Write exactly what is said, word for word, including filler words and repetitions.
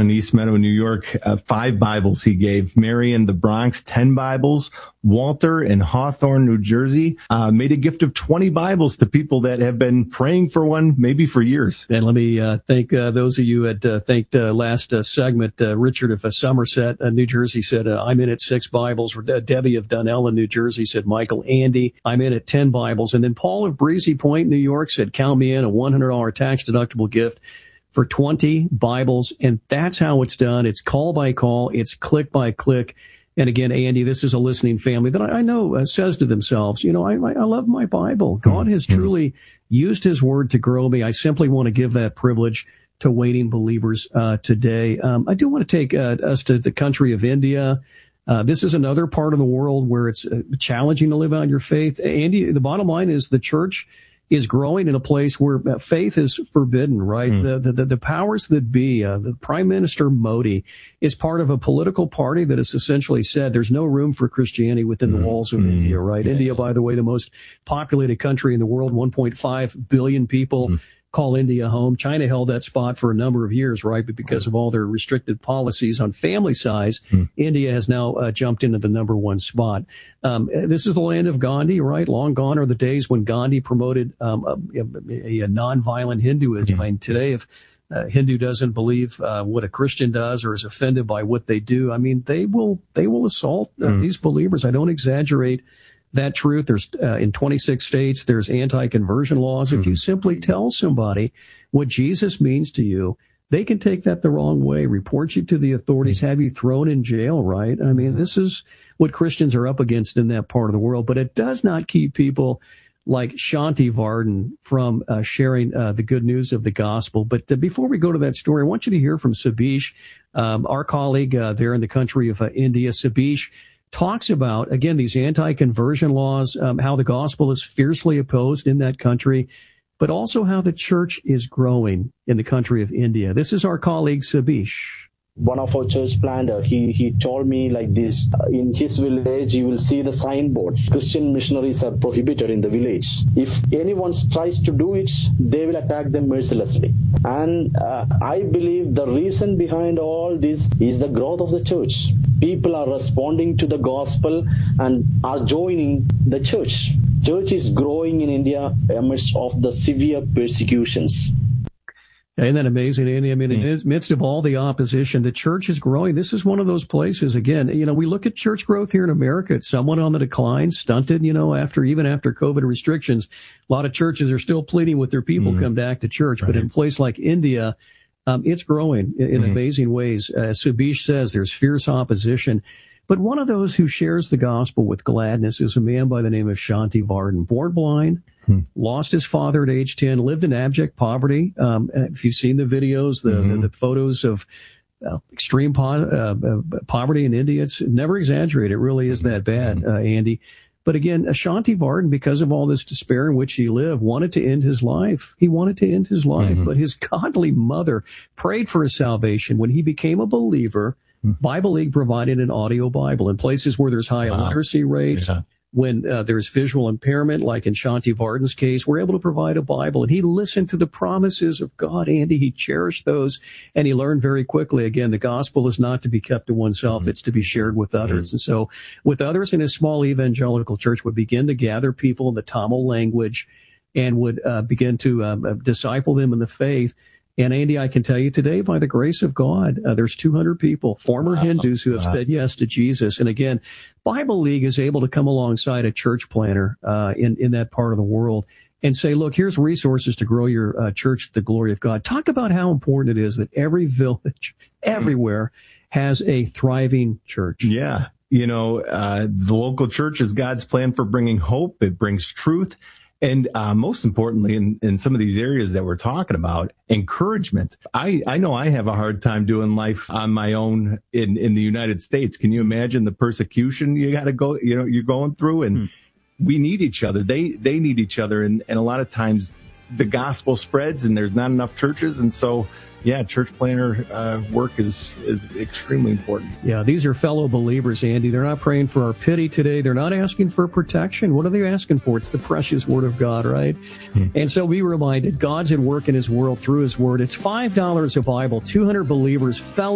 in East Meadow, New York, uh, five Bibles he gave. Mary in the Bronx, ten Bibles. Walter in Hawthorne, New Jersey, uh, made a gift of twenty Bibles to people that have been praying for one maybe for years. And let me uh, thank uh, those of you that uh, thanked uh, last uh, segment. Uh, Richard of uh, Somerset, uh, New Jersey said, uh, I'm in at six Bibles. Uh, Debbie of Dunellen, New Jersey said, Michael, Andy, I'm in at ten Bibles. And then Paul of Breezy Point, New York said, count me in, a one hundred dollars tax-deductible gift for twenty Bibles. And that's how it's done. It's call by call. It's click by click. And again, Andy, this is a listening family that I know uh, says to themselves, you know, I, I love my Bible. God has truly used his word to grow me. I simply want to give that privilege to waiting believers uh, today. Um, I do want to take uh, us to the country of India. Uh, this is another part of the world where it's uh, challenging to live out your faith. Andy, the bottom line is the church is growing in a place where faith is forbidden, right? Mm. The, the, the powers that be, uh, the Prime Minister Modi is part of a political party that has essentially said there's no room for Christianity within mm. the walls of mm. India, right? Yeah. India, by the way, the most populated country in the world, one point five billion people. Mm. Call India home. China held that spot for a number of years, right? But because of all their restricted policies on family size, hmm. India has now uh, jumped into the number one spot. Um, this is the land of Gandhi, right? Long gone are the days when Gandhi promoted um, a, a, a nonviolent Hinduism. Hmm. I mean, today, if a Hindu doesn't believe uh, what a Christian does or is offended by what they do, I mean, they will they will assault uh, hmm. these believers. I don't exaggerate that truth. There's uh, in twenty-six states, there's anti-conversion laws. Mm-hmm. If you simply tell somebody what Jesus means to you, they can take that the wrong way, report you to the authorities, mm-hmm. have you thrown in jail, right? I mean, this is what Christians are up against in that part of the world, but it does not keep people like Shanti Varden from uh, sharing uh, the good news of the gospel. But uh, before we go to that story, I want you to hear from Sabish, um, our colleague uh, there in the country of uh, India. Sabish talks about, again, these anti-conversion laws, um, how the gospel is fiercely opposed in that country, but also how the church is growing in the country of India. This is our colleague, Sabish. One of our church planter, he, he told me like this, in his village, you will see the signboards. Christian missionaries are prohibited in the village. If anyone tries to do it, they will attack them mercilessly. And uh, I believe the reason behind all this is the growth of the church. People are responding to the gospel and are joining the church. Church is growing in India amidst of the severe persecutions. Isn't that amazing, Andy? I mean, in the midst of all the opposition, the church is growing. This is one of those places, again, you know, we look at church growth here in America. It's somewhat on the decline, stunted, you know, after, even after COVID restrictions. A lot of churches are still pleading with their people mm. come back to church. Right. But in a place like India, um, it's growing in, in mm. amazing ways. As Subish says, there's fierce opposition. But one of those who shares the gospel with gladness is a man by the name of Shanti Varden, born blind, hmm. lost his father at age ten, lived in abject poverty. Um, if you've seen the videos, the, mm-hmm. the, the photos of uh, extreme po- uh, poverty in India, it's never exaggerated. It really is that bad, uh, Andy. But again, Shanti Varden, because of all this despair in which he lived, wanted to end his life. He wanted to end his life, mm-hmm. but his godly mother prayed for his salvation. When he became a believer, Bible League provided an audio Bible in places where there's high wow. literacy rates. Yeah. When uh, there's visual impairment, like in Shanti Varden's case, we're able to provide a Bible. And he listened to the promises of God, Andy. He cherished those, and he learned very quickly, again, the gospel is not to be kept to oneself. Mm-hmm. It's to be shared with others. Mm-hmm. And so with others in his small evangelical church would begin to gather people in the Tamil language and would uh, begin to um, disciple them in the faith. And Andy, I can tell you today, by the grace of God, uh, there's two hundred people, former wow. Hindus, who have wow. said yes to Jesus. And again, Bible League is able to come alongside a church planter uh, in, in that part of the world and say, look, here's resources to grow your uh, church to the glory of God. Talk about how important it is that every village, everywhere, has a thriving church. Yeah. You know, uh, the local church is God's plan for bringing hope. It brings truth. And uh, most importantly, in, in some of these areas that we're talking about, encouragement. I, I know I have a hard time doing life on my own in, in the United States. Can you imagine the persecution you got to go, you know, you're going through? And hmm. we need each other. They they need each other. And, and a lot of times the gospel spreads and there's not enough churches. And so, yeah, church planter uh, work is is extremely important. Yeah, these are fellow believers, Andy. They're not praying for our pity today. They're not asking for protection. What are they asking for? It's the precious word of God, right? Hmm. And so be reminded, God's at work in his world through his word. It's five dollars a Bible, two hundred believers, fellow